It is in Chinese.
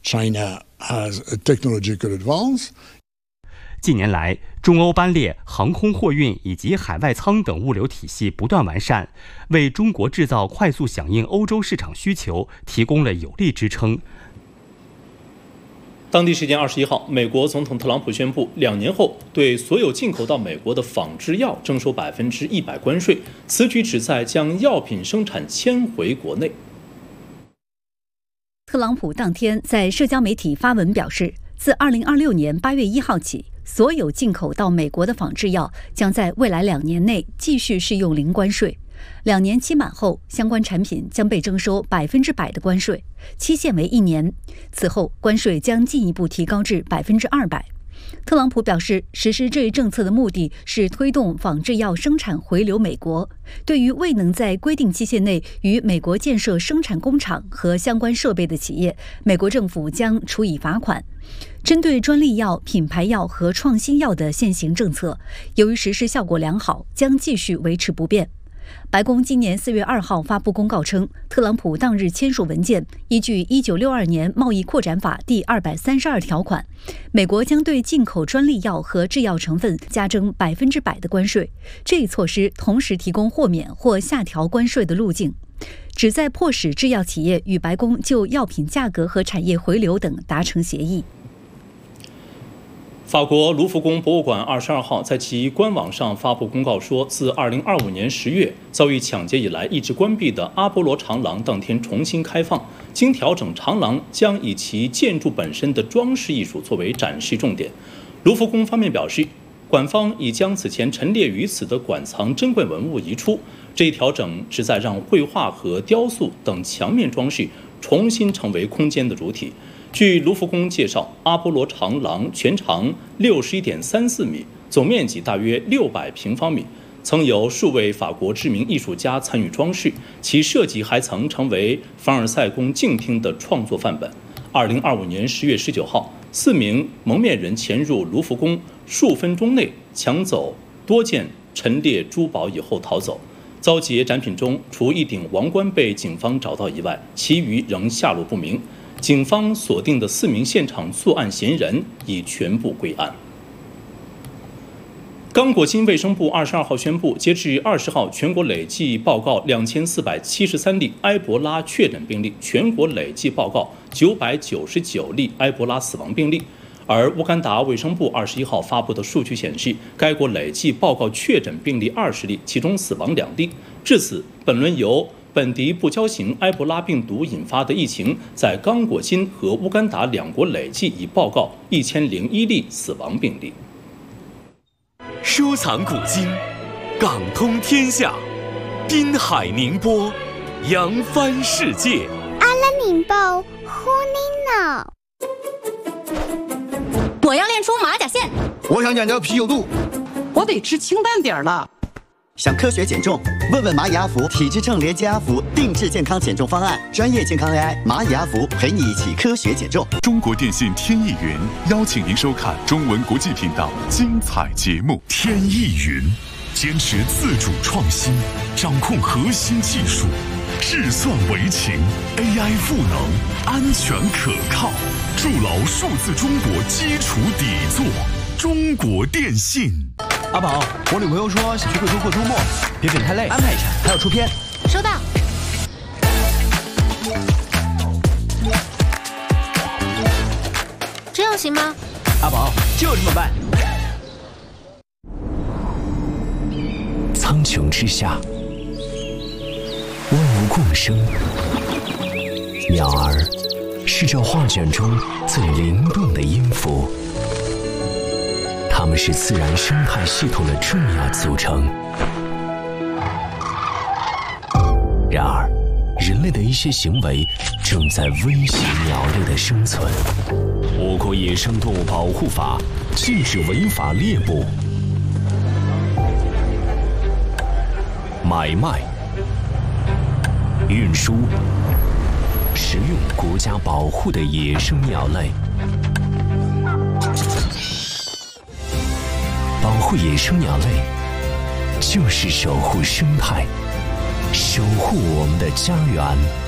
China has a technological advance. 近年来，中欧班列、航空货运以及海外舱等物流体系不断完善，为中国制造快速响应欧洲市场需求提供了有力支撑。 当地时间21号，美国总统特朗普宣布，2年后对所有进口到美国的仿制药征收100%关税，此举旨在将药品生产迁回国内。 特朗普当天在社交媒体发文表示，自2026年8月1号起，所有进口到美国的仿制药将在未来2年内继续适用零关税。2年期满后，相关产品将被征收100%的关税，期限为1年。此后，关税将进一步提高至200%。特朗普表示，实施这一政策的目的是推动仿制药生产回流美国。对于未能在规定期限内与美国建设生产工厂和相关设备的企业，美国政府将处以罚款。针对专利药、品牌药和创新药的现行政策，由于实施效果良好，将继续维持不变。白宫今年4月2号发布公告称，特朗普当日签署文件，依据1962年贸易扩展法第232条款，美国将对进口专利药和制药成分加征100%的关税。这一措施同时提供豁免或下调关税的路径，旨在迫使制药企业与白宫就药品价格和产业回流等达成协议。 法国卢浮宫博物馆22号在其官网上发布公告说，自2025年10月遭遇抢劫以来一直关闭的阿波罗长廊当天重新开放，经调整，长廊将以其建筑本身的装饰艺术作为展示重点。卢浮宫方面表示，馆方已将此前陈列于此的馆藏珍贵文物移出，这一调整旨在让绘画和雕塑等墙面装饰重新成为空间的主体。据卢浮宫介绍，阿波罗长廊全长61.34米，总面积大约600平方米，曾有数位法国知名艺术家参与装饰，其设计还曾成为凡尔赛宫静厅的创作范本。2025年10月19号，4名蒙面人潜入卢浮宫，数分钟内抢走多件陈列珠宝以后逃走。遭劫展品中，除一顶王冠被警方找到以外，其余仍下落不明。警方锁定的4名现场作案嫌疑人已全部归案。刚果金卫生部22号宣布，截至20号，全国累计报告2473例埃博拉确诊病例，全国累计报告999例埃博拉死亡病例。而乌干达卫生部21号发布的数据显示，该国累计报告确诊病例20例，其中死亡2例。至此，本轮由本地不交型埃博拉病毒引发的疫情，在刚果金和乌干达2国累计已报告1001例死亡病例。 收藏古今，港通天下，滨海宁波，扬帆世界。 阿拉宁报呼尼脑。 我要练出马甲线。 我想减掉啤酒肚。 我得吃清淡点了。 想科学减重？问问蚂蚁阿福体质秤连接阿福定制健康减重方案，专业健康 AI 蚂蚁阿福陪你一起科学减重。 中国电信天翼云邀请您收看中文国际频道精彩节目。天翼云坚持自主创新，掌控核心技术，智算为情 ，AI 赋能，安全可靠，筑牢数字中国基础底座。中国电信。 阿宝，我女朋友说想去贵州过周末，别整太累，安排一下，还要出片。 收到。这样行吗？ 阿宝，就这么办。 苍穹之下，万物共生。鸟儿是这画卷中最灵动的音符。它们是自然生态系统的重要组成。然而，人类的一些行为正在威胁鸟类的生存。我国野生动物保护法禁止违法猎捕、买卖、运输、食用国家保护的野生鸟类。保护野生鸟类，就是守护生态，守护我们的家园。